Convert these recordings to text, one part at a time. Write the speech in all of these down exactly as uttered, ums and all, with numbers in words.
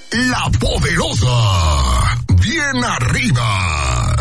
La Poderosa. Bien arriba.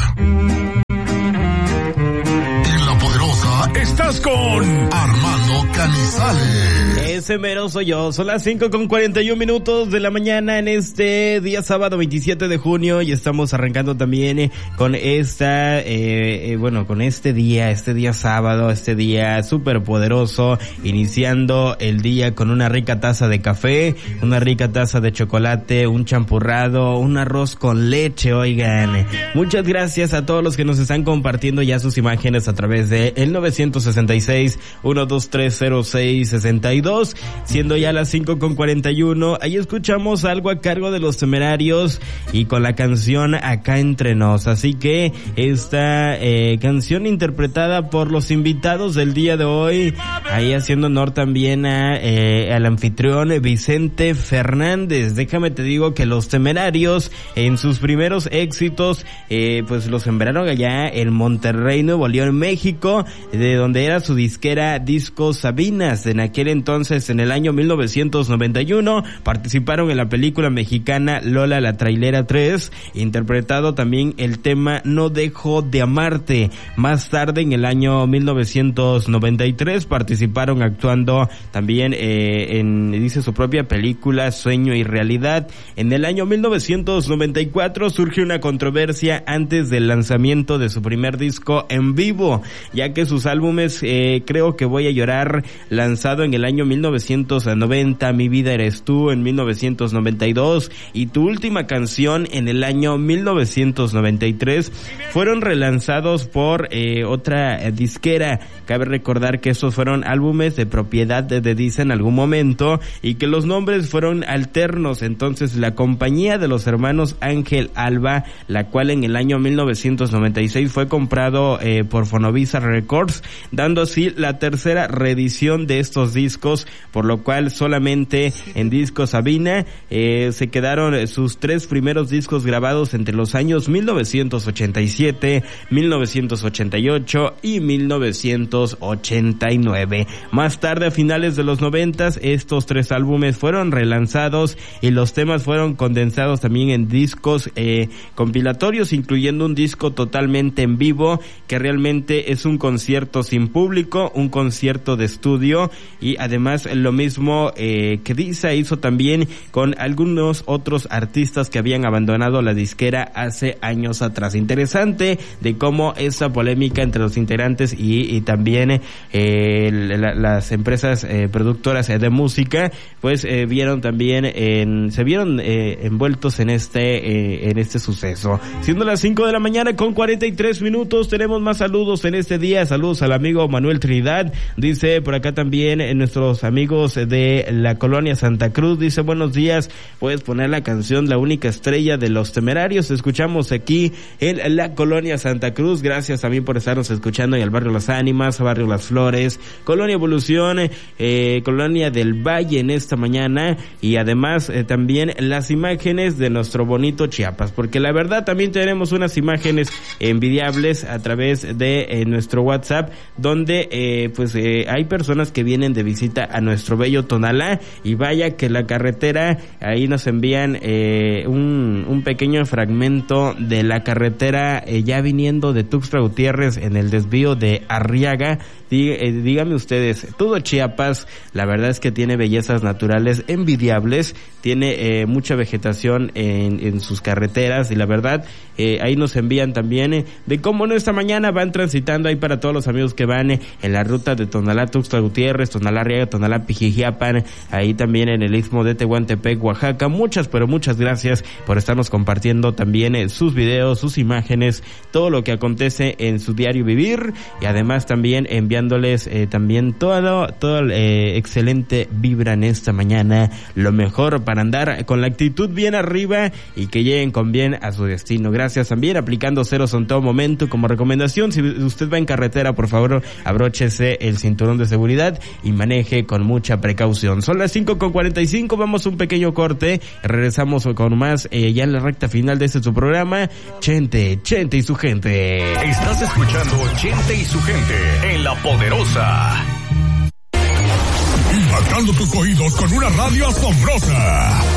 En La Poderosa estás con Armando Canizales. Ese mero soy yo. Son las cinco con cuarenta y un minutos de la mañana en este día sábado veintisiete de junio y estamos arrancando también eh, con esta, eh, eh, bueno, con este día, este día sábado, este día súper poderoso, iniciando el día con una rica taza de café, una rica taza de chocolate, un champurrado, un arroz con leche, oigan. Muchas gracias a todos los que nos están compartiendo ya sus imágenes a través de el nueve seis seis, uno dos tres cero seis seis dos, siendo ya las cinco con cuarenta y uno, ahí escuchamos algo a cargo de Los Temerarios y con la canción Acá Entre Nos, así que esta eh, canción interpretada por los invitados del día de hoy, ahí haciendo honor también a eh, al anfitrión Vicente Fernández. Déjame te digo que Los Temerarios en sus primeros éxitos eh, pues los sembraron allá en Monterrey, Nuevo León, México, de donde era su disquera Discos Sabinas. En aquel entonces, en el año mil novecientos noventa y uno, participaron en la película mexicana Lola la Trailera tres, interpretado también el tema No Dejo de Amarte. Más tarde, en el año mil novecientos noventa y tres, participaron actuando también eh, en, dice su propia película Sueño y Realidad. En el año mil novecientos noventa y cuatro surge una controversia antes del lanzamiento de su primer disco en vivo, ya que sus álbumes eh, Creo que Voy a Llorar, lanzado en el año mil novecientos noventa, Mi Vida Eres Tú en mil novecientos noventa y dos y Tu Última Canción en el año mil novecientos noventa y tres, fueron relanzados por eh, otra eh, disquera. Cabe recordar que estos fueron álbumes de propiedad de Diza en algún momento y que los nombres fueron alternos. Entonces la compañía de los hermanos Ángel Alba, la cual en el año mil novecientos noventa y seis fue comprado eh, por Fonovisa Records, dando así la tercera reedición de estos discos, por lo cual solamente en Discos Sabina eh, se quedaron sus tres primeros discos grabados entre los años mil novecientos ochenta y siete, mil novecientos ochenta y ocho y mil novecientos ochenta y nueve. Más tarde, a finales de los noventas, estos tres álbumes fueron relanzados y los temas fueron condensados también en discos eh, compilatorios, incluyendo un disco totalmente en vivo, que realmente es un concierto sin público, un concierto de estudio, y además lo mismo eh, que Diza hizo también con algunos otros artistas que habían abandonado la disquera hace años atrás. Interesante de cómo esa polémica entre los integrantes y, y también eh, la, las empresas eh, productoras eh, de música pues eh, vieron también en, se vieron eh, envueltos en este eh, en este suceso. Siendo las cinco de la mañana con cuarenta y tres minutos, tenemos más saludos en este día. Saludos al amigo Manuel Trinidad, dice por acá también eh, nuestros amigos de la colonia Santa Cruz, dice buenos días, puedes poner la canción La Única Estrella de Los Temerarios. Escuchamos aquí en la colonia Santa Cruz. Gracias también por estarnos escuchando en el barrio Las Ánimas, barrio Las Flores, colonia Evolución, eh, colonia del Valle en esta mañana, y además eh, también las imágenes de nuestro bonito Chiapas, porque la verdad también tenemos unas imágenes envidiables a través de eh, nuestro WhatsApp, donde eh, pues eh, hay personas que vienen de visita a nuestro bello Tonalá, y vaya que la carretera, ahí nos envían eh, un, un pequeño fragmento de la carretera eh, ya viniendo de Tuxtla Gutiérrez en el desvío de Arriaga. Dí, eh, díganme ustedes, todo Chiapas la verdad es que tiene bellezas naturales envidiables, tiene eh, mucha vegetación en, en sus carreteras, y la verdad eh, ahí nos envían también eh, de cómo en esta mañana van transitando ahí para todos los amigos que van eh, en la ruta de Tonalá Tuxtla Gutiérrez, Tonalá Arriaga, Tonalá Pijijiapan, ahí también en el istmo de Tehuantepec, Oaxaca. Muchas pero muchas gracias por estarnos compartiendo también eh, sus videos, sus imágenes, todo lo que acontece en su diario vivir, y además también enviándoles eh, también todo, todo eh, excelente vibra en esta mañana, lo mejor para andar con la actitud bien arriba y que lleguen con bien a su destino. Gracias también, aplicando ceros en todo momento como recomendación. Si usted va en carretera, por favor, abróchese el cinturón de seguridad y maneje con mucha precaución. Son las cinco con cuarenta y cinco, vamos a un pequeño corte, regresamos con más eh, ya en la recta final de este su programa, Chente, Chente y su gente. Estás escuchando Chente y su gente en La Poderosa. Impactando tus oídos con una radio asombrosa.